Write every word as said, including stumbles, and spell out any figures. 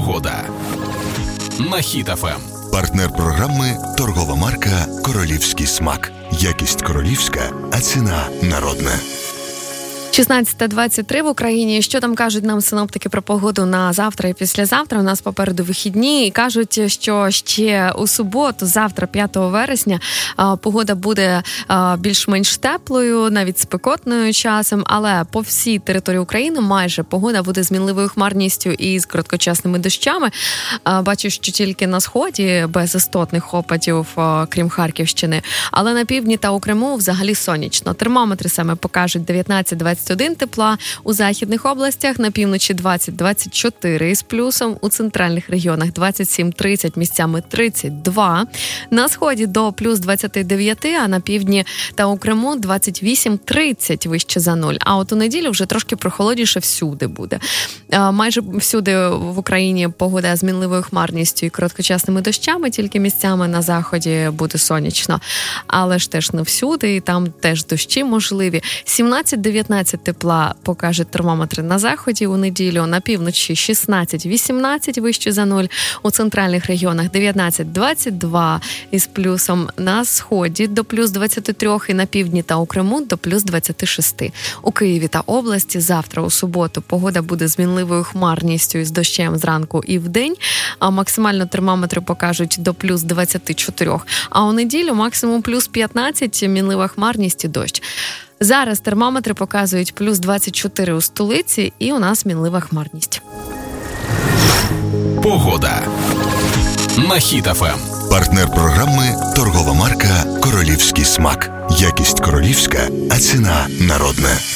Погода на Хіт еф ем. Партнер програми – торгова марка «Королівський смак». Якість королівська, а ціна народна. шістнадцята двадцять три в Україні. Що там кажуть нам синоптики про погоду на завтра і післязавтра? У нас попереду вихідні. І кажуть, що ще у суботу, завтра, п'ятого вересня, погода буде більш-менш теплою, навіть спекотною часом. Але по всій території України майже погода буде з мінливою хмарністю і з короткочасними дощами. Бачу, що тільки на сході без істотних опадів, крім Харківщини. Але на півдні та у Криму взагалі сонячно. Термометри саме покажуть дев'ятнадцять двадцять один тепла, у західних областях на півночі двадцять двадцять чотири із плюсом, у центральних регіонах двадцять сім тридцять, місцями тридцять два, на сході до плюс двадцять дев'ять, а на півдні та у Криму двадцять вісім тридцять вище за нуль. А от у неділю вже трошки прохолодніше всюди буде. Майже всюди в Україні погода з мінливою хмарністю і короткочасними дощами, тільки місцями на заході буде сонячно. Але ж теж не всюди, і там теж дощі можливі. сімнадцять дев'ятнадцять тепла покажуть термометри на заході у неділю, на півночі шістнадцять вісімнадцять вище за нуль, у центральних регіонах дев'ятнадцять двадцять два із плюсом, на сході до плюс двадцять три і на півдні та у Криму до плюс двадцять шість. У Києві та області завтра у суботу погода буде з мінливою хмарністю і з дощем зранку і вдень, а максимально термометри покажуть до плюс двадцять чотири, а у неділю максимум плюс п'ятнадцять, мінлива хмарність і дощ. Зараз термометри показують плюс двадцять чотири у столиці і у нас мінлива хмарність. Погода на Хіт еф ем. Партнер програми – торгова марка «Королівський смак». Якість королівська, а ціна народна.